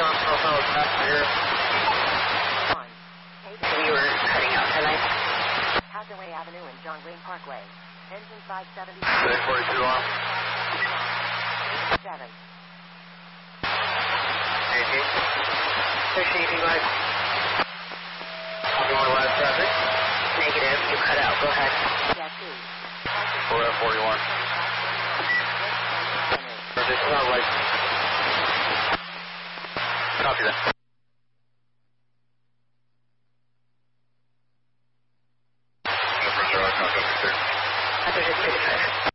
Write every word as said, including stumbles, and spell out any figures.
Tom profile is passenger. We were cutting out tonight. Hathaway Avenue and John Wayne Parkway. Engine five seventy. six forty-two on. seven. eighteen. Pushing eighteen guys. Copy one live traffic. Negative. You cut out. Go ahead. Yeah, two. four F forty-one. This is not right. Copy that. Copy that.